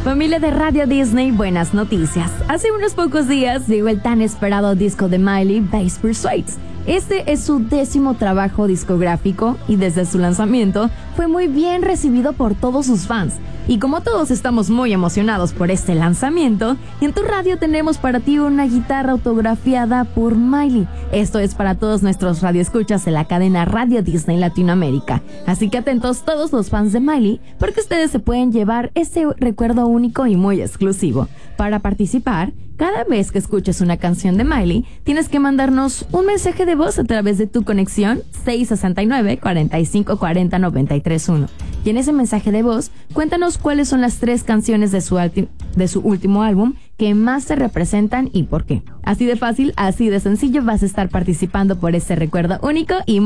Familia de Radio Disney, buenas noticias. Hace unos pocos días llegó el tan esperado disco de Miley, Bass Persuades. Este es su 10º trabajo discográfico y desde su lanzamiento fue muy bien recibido por todos sus fans. Y como todos estamos muy emocionados por este lanzamiento, en tu radio tenemos para ti una guitarra autografiada por Miley. Esto es para todos nuestros radioescuchas de la cadena Radio Disney Latinoamérica. Así que atentos todos los fans de Miley, porque ustedes se pueden llevar este recuerdo único y muy exclusivo. Para participar, cada vez que escuches una canción de Miley, tienes que mandarnos un mensaje de voz a través de tu conexión 669-4540-931. Y en ese mensaje de voz, cuéntanos cuáles son las 3 canciones de su último álbum que más te representan y por qué. Así de fácil, así de sencillo, vas a estar participando por este recuerdo único y